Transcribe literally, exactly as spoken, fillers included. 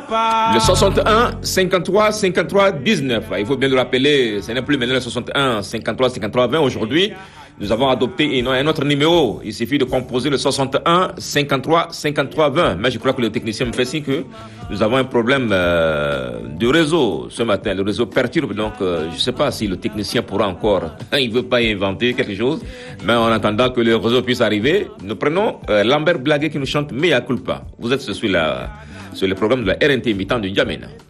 Le soixante et un cinquante-trois cinquante-trois dix-neuf. Il faut bien le rappeler, ce n'est plus maintenant le soixante et un cinquante-trois cinquante-trois vingt. Aujourd'hui, nous avons adopté un autre numéro. Il suffit de composer le soixante et un cinquante-trois cinquante-trois vingt. Mais je crois que le technicien me fait signe que nous avons un problème euh, de réseau ce matin. Le réseau perturbe, donc euh, je ne sais pas si le technicien pourra encore. Il ne veut pas inventer quelque chose. Mais en attendant que le réseau puisse arriver, nous prenons euh, Lambert Blaguet qui nous chante Mea Culpa. Vous êtes sur, la, sur le programme de la R N T mi-temps de N'Djamena.